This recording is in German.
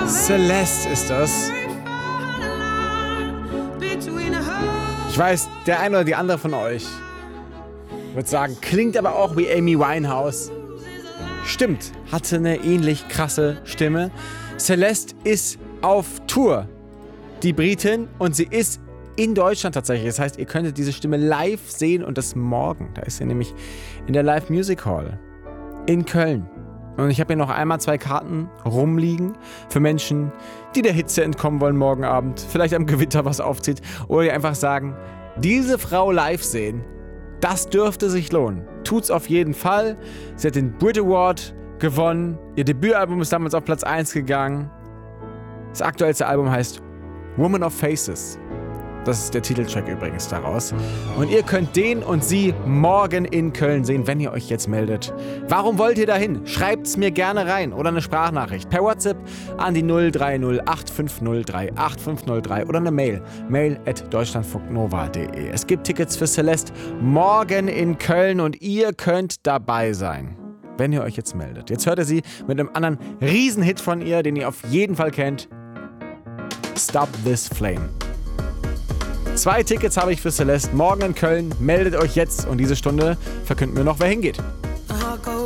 Celeste ist das. Ich weiß, der eine oder die andere von euch wird sagen, klingt aber auch wie Amy Winehouse. Stimmt, hatte eine ähnlich krasse Stimme. Celeste ist auf Tour, die Britin, und sie ist in Deutschland tatsächlich. Das heißt, ihr könntet diese Stimme live sehen und das morgen. Da ist sie nämlich in der Live Music Hall in Köln. Und ich habe hier noch einmal 2 Karten rumliegen für Menschen, die der Hitze entkommen wollen morgen Abend, vielleicht am Gewitter was aufzieht, oder die einfach sagen, diese Frau live sehen, das dürfte sich lohnen. Tut's auf jeden Fall. Sie hat den Brit Award gewonnen. Ihr Debütalbum ist damals auf Platz 1 gegangen. Das aktuellste Album heißt Woman of Faces. Das ist der Titeltrack übrigens daraus. Und ihr könnt den und sie morgen in Köln sehen, wenn ihr euch jetzt meldet. Warum wollt ihr dahin? Schreibt's mir gerne rein oder eine Sprachnachricht per WhatsApp an die 030 8503 8503 oder eine mail@deutschlandfunknova.de. Es gibt Tickets für Celeste morgen in Köln und ihr könnt dabei sein, wenn ihr euch jetzt meldet. Jetzt hört ihr sie mit einem anderen Riesenhit von ihr, den ihr auf jeden Fall kennt. Stop This Flame. 2 Tickets habe ich für Celeste morgen in Köln. Meldet euch jetzt und diese Stunde verkünden wir noch, wer hingeht.